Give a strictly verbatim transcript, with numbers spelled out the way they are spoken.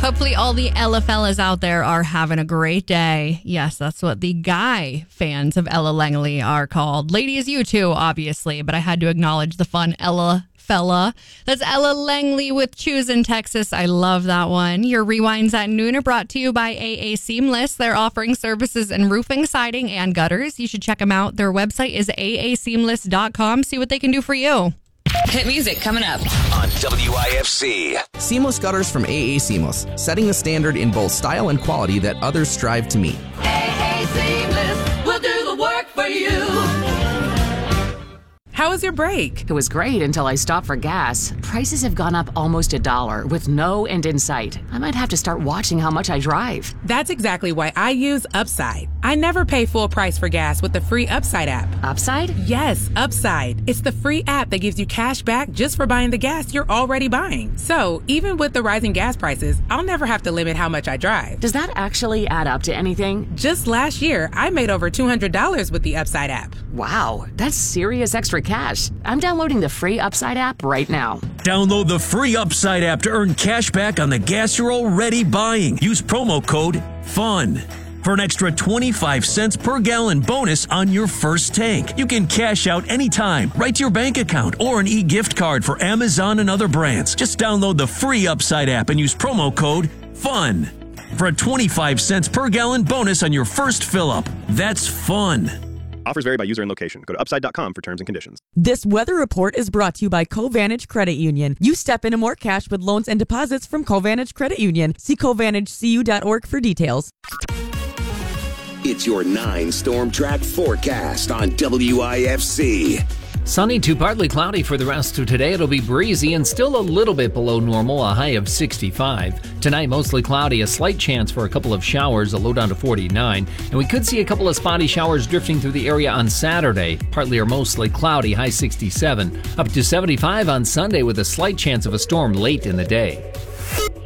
Hopefully all the Ella fellas out there are having a great day. Yes, that's what the guy fans of Ella Langley are called. Ladies, you too, obviously, but I had to acknowledge the fun Ella fella. That's Ella Langley with Choose in Texas. I love that one. Your Rewinds at Noon are brought to you by A A Seamless. They're offering services in roofing, siding, and gutters. You should check them out. Their website is A A seamless dot com. See what they can do for you. Hit music coming up on W I F C. Seamless gutters from A A Seamless, setting the standard in both style and quality that others strive to meet. A A Seamless will do the work for you. How was your break? It was great until I stopped for gas. Prices have gone up almost a dollar with no end in sight. I might have to start watching how much I drive. That's exactly why I use Upside. I never pay full price for gas with the free Upside app. Upside? Yes, Upside. It's the free app that gives you cash back just for buying the gas you're already buying. So even with the rising gas prices, I'll never have to limit how much I drive. Does that actually add up to anything? Just last year, I made over two hundred dollars with the Upside app. Wow, that's serious extra cash. I'm downloading the free Upside app right now. Download the free Upside app to earn cash back on the gas you're already buying. Use promo code FUN for an extra twenty-five cents per gallon bonus on your first tank. You can cash out anytime, right to your bank account, or an e-gift card for Amazon and other brands. Just download the free Upside app and use promo code FUN for a twenty-five cents per gallon bonus on your first fill-up. That's fun. Offers vary by user and location. Go to upside dot com for terms and conditions. This weather report is brought to you by Covantage Credit Union. You step into more cash with loans and deposits from Covantage Credit Union. See covantage c u dot org for details. It's your nine Storm Track forecast on W I F C. Sunny to partly cloudy for the rest of today. It'll be breezy and still a little bit below normal, a high of sixty-five. Tonight, mostly cloudy, a slight chance for a couple of showers, a low down to forty-nine. And we could see a couple of spotty showers drifting through the area on Saturday. Partly or mostly cloudy, high sixty-seven. Up to seventy-five on Sunday with a slight chance of a storm late in the day.